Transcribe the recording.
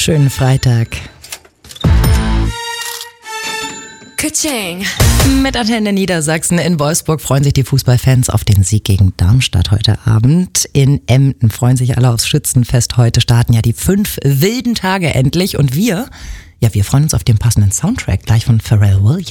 Schönen Freitag. Katsching. Mit Antenne Niedersachsen in Wolfsburg freuen sich die Fußballfans auf den Sieg gegen Darmstadt heute Abend. In Emden freuen sich alle aufs Schützenfest. Heute starten ja die 5 wilden Tage endlich und wir freuen uns auf den passenden Soundtrack gleich von Pharrell Williams.